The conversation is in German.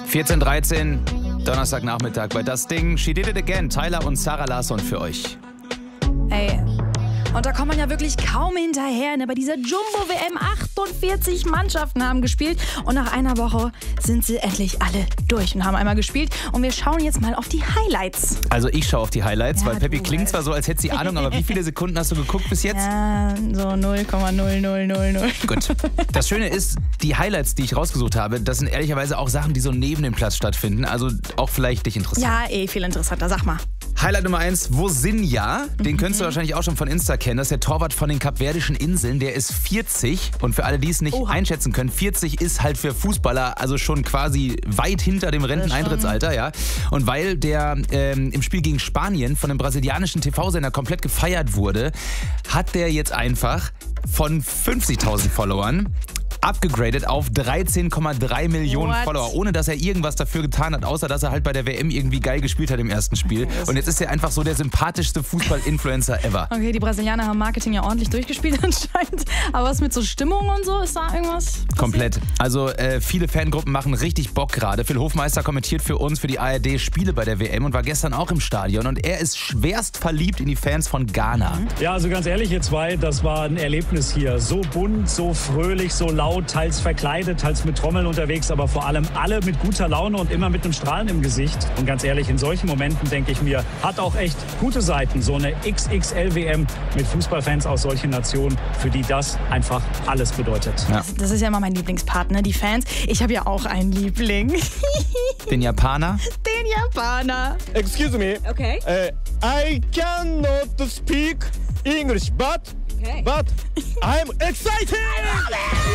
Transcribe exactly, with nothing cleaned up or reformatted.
vierzehn Uhr dreizehn, Donnerstagnachmittag bei Das Ding. She Did It Again, Tyler und Sarah Larsson für euch. Ey, und da kommt man ja wirklich kaum hinterher. Ne? Bei dieser Jumbo-W M achtundvierzig Mannschaften haben gespielt und nach einer Woche sind sie endlich alle durch und haben einmal gespielt. Und wir schauen jetzt mal auf die Highlights. Also ich schaue auf die Highlights, Ja, weil Peppi du, klingt ey. zwar so, als hätte sie Ahnung, aber wie viele Sekunden hast du geguckt bis jetzt? Ja, so null Komma null null null null. Gut. Das Schöne ist, die Highlights, die ich rausgesucht habe, das sind ehrlicherweise auch Sachen, die so neben dem Platz stattfinden. Also auch vielleicht dich interessieren. Ja, eh, viel interessanter. Sag mal. Highlight Nummer eins, Wosinja. Den mhm. könntest du wahrscheinlich auch schon von Insta kennen. Das ist der Torwart von den Kapverdischen Inseln. Der ist vierzig. Und für alle, die es nicht Oha. einschätzen können, vierzig ist halt für Fußballer also schon quasi weit hinter dem Renteneintrittsalter. Ja. Und weil der ähm, im Spiel gegen Spanien von einem brasilianischen T V-Sender komplett gefeiert wurde, hat der jetzt einfach von fünfzigtausend Followern abgegradet auf dreizehn Komma drei Millionen What? Follower, ohne dass er irgendwas dafür getan hat, außer dass er halt bei der W M irgendwie geil gespielt hat im ersten Spiel. Und jetzt ist er einfach so der sympathischste Fußball-Influencer ever. Okay, die Brasilianer haben Marketing ja ordentlich durchgespielt anscheinend. Aber was mit so Stimmung und so, ist da irgendwas passiert? Komplett. Also äh, viele Fangruppen machen richtig Bock gerade. Phil Hofmeister kommentiert für uns, für die A R D Spiele bei der W M und war gestern auch im Stadion. Und er ist schwerst verliebt in die Fans von Ghana. Ja, also ganz ehrlich, ihr zwei, das war ein Erlebnis hier. So bunt, so fröhlich, so laut, teils verkleidet, teils mit Trommeln unterwegs, aber vor allem alle mit guter Laune und immer mit einem Strahlen im Gesicht. Und ganz ehrlich, in solchen Momenten denke ich mir, hat auch echt gute Seiten, so eine X X L-W M mit Fußballfans aus solchen Nationen, für die das einfach alles bedeutet. Ja. Das, das ist ja immer mein Lieblingspart, ne? Die Fans. Ich habe ja auch einen Liebling. Den Japaner. Den Japaner. Excuse me. Okay. Uh, I cannot speak English, but Okay. but I'm excited.